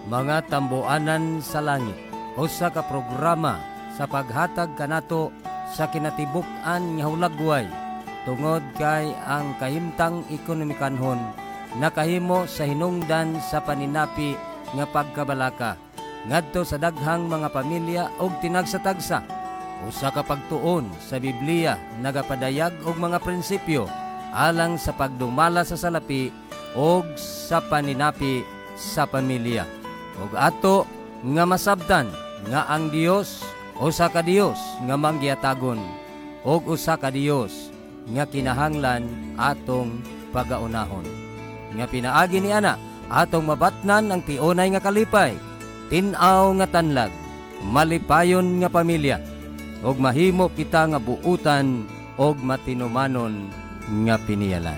mga tambuanan sa langit, usa ka programa sa paghatag kanato sa kinatibuk-an nga hulagway tungod kay ang kahimtang ekonomikanhon nakahimo sa hinungdan sa paninapi nga pagkabalaka ngadto sa daghang mga pamilya og tinagsatagsa. Usa ka pagtuon sa Biblia nagapadayag og mga prinsipyo alang sa pagdumala sa salapi og sa paninapi sa pamilya. Ug ato nga masabtan nga ang Dios usa ka Dios nga manggiyatagon ug usa ka Dios nga kinahanglan atong pagaunahon. Nga pinaagi ni ana atong mabatnan ang tiunay nga kalipay, tin-aw nga tanlag, malipayon nga pamilya, ug mahimo kita nga buutan og matinumanon nga piniyalan.